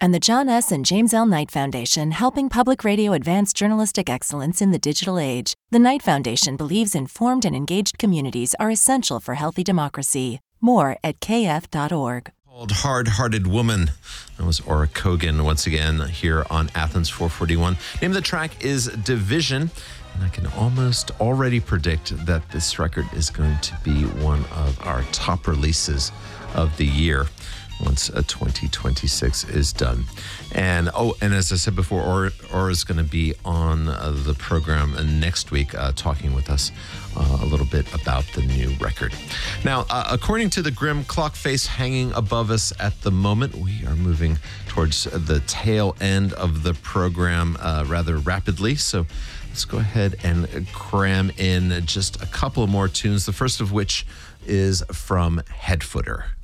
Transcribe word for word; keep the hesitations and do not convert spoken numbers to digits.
And the John S. and James L. Knight Foundation, helping public radio advance journalistic excellence in the digital age. The Knight Foundation believes informed and engaged communities are essential for healthy democracy. More at k f dot org. Called Hard-Hearted Woman. That was Aura Kogan once again here on Athens four forty-one. Name of the track is Division. And I can almost already predict that this record is going to be one of our top releases of the year once uh, twenty twenty-six is done. And oh, and as I said before, Aura, Aura is going to be on uh, the program uh, next week uh, talking with us uh, a little bit about the new record. Now, uh, according to the grim clock face hanging above us at the moment, we are moving towards the tail end of the program uh, rather rapidly. So let's go ahead and cram in just a couple more tunes, the first of which is from Headfooter.